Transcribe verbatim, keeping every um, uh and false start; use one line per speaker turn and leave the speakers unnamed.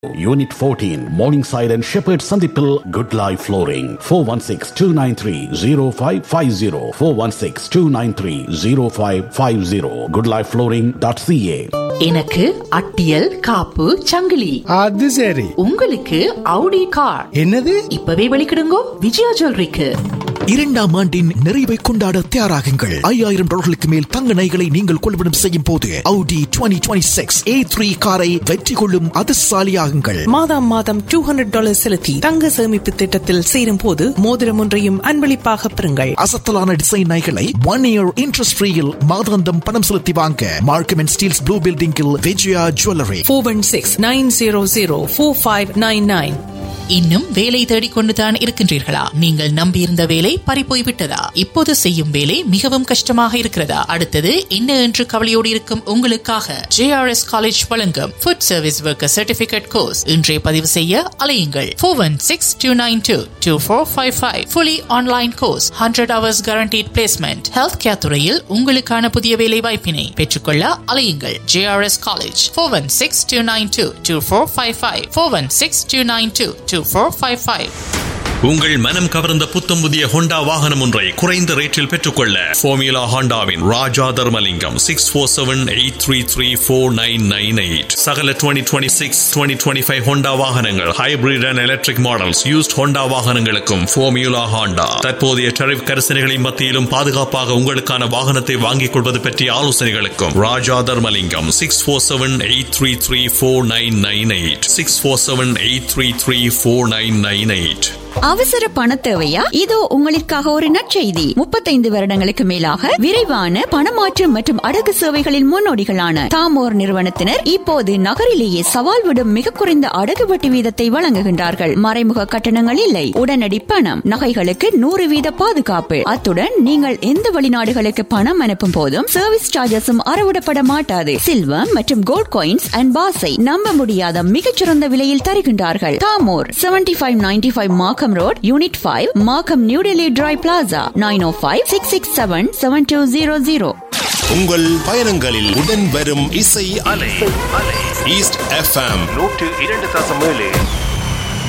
Unit fourteen, Morningside and Shepherd Sandipil, Good Life Flooring, four one six, two nine three, zero five five zero, four one six, two nine three, zero five five zero, good life flooring dot c a.
எனக்கு அட்டியல் காப்பு சங்கிலி.
அது சரி.
உங்களுக்கு Audi car.
என்னது?
இப்பவே வெளிக்கிடுங்கோ விஜயா ஜுவல்லரிக்கு.
இரண்டாம் ஆண்டின் நிறைவை கொண்டாட தயாராகுங்கள். ஐயாயிரம் டாலர்களுக்கு மேல் தங்க நகைகளை நீங்கள் கொள்வனம் செய்யும் போது Audi twenty twenty-six A three காரை வெற்றி கொள்ளும் அதிர்ஷ்டசாலியாகுங்கள்.
மாதம் மாதம் two hundred டாலர் செலுத்தி தங்க சேமிப்பு திட்டத்தில் சேரும் போது மோதிரம் ஒன்றையும் அன்பளிப்பாக பெறுங்கள்.
அசத்தலான டிசைன் நகைகளை ஒன் இயர் இன்ட்ரெஸ்ட் ஃப்ரீயில் மாதாந்தம் பணம் செலுத்தி வாங்க மார்க்கம் அண்ட் ஸ்டீல்ஸ் ப்ளூ பில்டிங்கில் Vijaya jewellery
four one six, nine zero zero, four five nine nine.
இன்னும் வேலை தேடிக்கொண்டுதான் இருக்கின்றீர்களா? நீங்கள் நம்பியிருந்த வேலை பறிப்போய் விட்டதா? இப்போது செய்யும் வேலை மிகவும் கஷ்டமாக இருக்கிறதா? அடுத்தது என்ன என்று கவலையோடு இருக்கும் உங்களுக்காக J R S காலேஜ் வழங்கும் food service worker certificate course இன்றே பதிவு செய்ய அலையுங்கள். four one six, two nine two, two four five five. fully online course, one hundred hours guaranteed placement. Health care துறையில் உங்களுக்கான புதிய வேலை வாய்ப்பினை பெற்றுக்கொள்ள அலையுங்கள். J R S college four one six, two nine two, two four five five, four one six, two nine two, two four five five.
உங்கள் மனம் கவர்ந்த புத்தம் புதிய ஹோண்டா வாகனம் ஒன்றை குறைந்த ரேட்டில் பெற்றுக்கொள்ள ஃபார்முலா ஹோண்டாவின் ராஜா Dharmalingam six four seven eight three three four nine nine eight. சகல twenty twenty six twenty twenty five Honda வாகனங்கள், hybrid and electric models, used Honda வாகனங்களுக்கும் ஃபார்முலா ஹோண்டா. தற்போதைய டரிஃப் கரிசனைகளின் மத்தியிலும் பாதுகாப்பாக உங்களுக்கான வாகனத்தை வாங்கிக் கொள்வது பற்றிய ஆலோசனைகளுக்கும் ராஜா Dharmalingam six four seven eight three three four nine nine eight six four seven eight three three four nine nine eight.
அவசர பண தேவையா? இதோ உங்களுக்காக ஒரு நற்செய்தி. முப்பத்தைந்து வருடங்களுக்கு மேலாக விரைவான பணமாற்று மற்றும் அடகு சேவைகளின் முன்னோடிகளான தாமோர் நிறுவனத்தினர் இப்போது நகரிலேயே சவால் விடும் மிக குறைந்த அடகு வட்டி வீதத்தை வழங்குகின்றார்கள். மறைமுக கட்டணங்கள் இல்லை, உடனடி பணம், நகைகளுக்கு நூறு வீத பாதுகாப்பு. அத்துடன் நீங்கள் எந்த வெளிநாடுகளுக்கு பணம் அனுப்பும் போதும் சர்வீஸ் சார்ஜஸும் அறவிடப்பட மாட்டாது. சில்வர் மற்றும் கோல்ட் காயின்ஸ் அண்ட் பாஸை நம்ப முடியாத மிகச்சிறந்த விலையில் தருகின்றார்கள். Damor seventy five ninety five mark Road, Unit five, Markham, New Delhi Dry Plaza, nine oh five, six six seven, seven two zero zero.
உங்கள் பயணங்களில் உடன் வரும் இசை அலை ஈஸ்ட் எஃப் எம் நூற்று இரண்டு தசம் ஏழு.